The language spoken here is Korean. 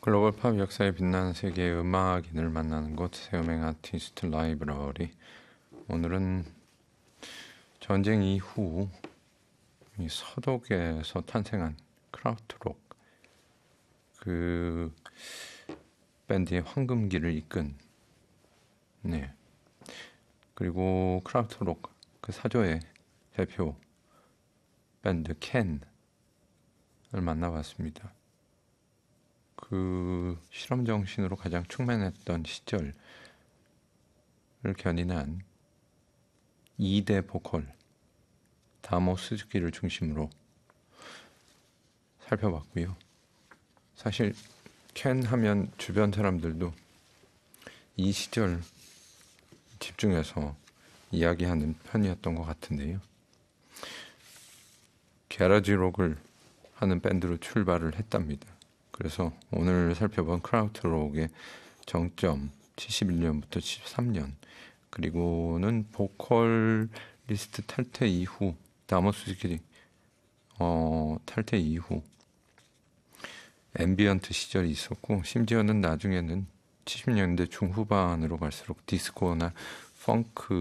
글로벌 팝 역사에 빛나는 세계의 음악인을 만나는 곳, 새음행 아티스트 라이브러리. 오늘은 전쟁 이후 이 서독에서 탄생한 크라우트록, 그 밴드의 황금기를 이끈, 그리고 크라우트록 그 사조의 대표 밴드 캔을 만나봤습니다. 그 실험 정신으로 가장 충만했던 시절을 견인한 2대 보컬 다모 스즈키를 중심으로 살펴봤고요. 사실 캔 하면 주변 사람들도 이 시절 집중해서 이야기하는 편이었던 것 같은데요. 게라지 록을 하는 밴드로 출발을 했답니다. 그래서 오늘 살펴본 크라우트록의 정점 71년부터 73년, 그리고는 보컬리스트 탈퇴 이후 다모 스즈키 탈퇴 이후 앰비언트 시절이 있었고, 심지어는 나중에는 70년대 중후반으로 갈수록 디스코나 펑크